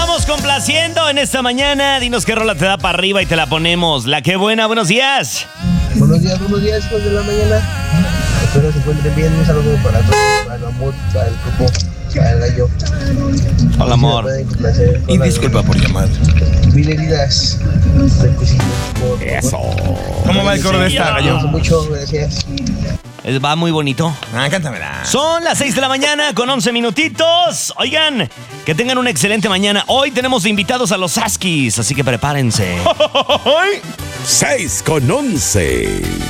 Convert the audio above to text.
estamos complaciendo en esta mañana. Dinos qué rola te da para arriba y te la ponemos. La que buena, buenos días. Buenos días, hijos de la mañana. Espero se encuentren bien. Un saludo para todos, para el amor, para el coco, para el gallo. Hola, amor. Y disculpa por llamar. Mil heridas. Eso. ¿Cómo va el coro de esta, gallo? Mucho, gracias. Va muy bonito. Cántamela. Son las 6 de la mañana con 11 minutitos. Oigan, que tengan una excelente mañana. Hoy tenemos invitados a los Huskies, así que prepárense. 6 con 11.